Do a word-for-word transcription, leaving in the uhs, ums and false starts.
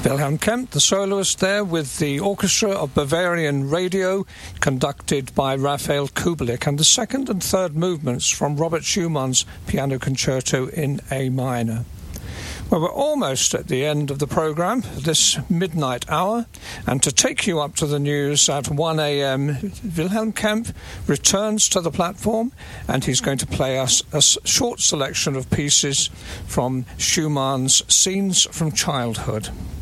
Wilhelm Kempff, the soloist there, with the Orchestra of Bavarian Radio, conducted by Raphael Kubelik, and the second and third movements from Robert Schumann's Piano Concerto in A minor. Well, we're almost at the end of the programme, this midnight hour, and to take you up to the news at one a.m, Wilhelm Kempff returns to the platform, and he's going to play us a short selection of pieces from Schumann's Scenes from Childhood.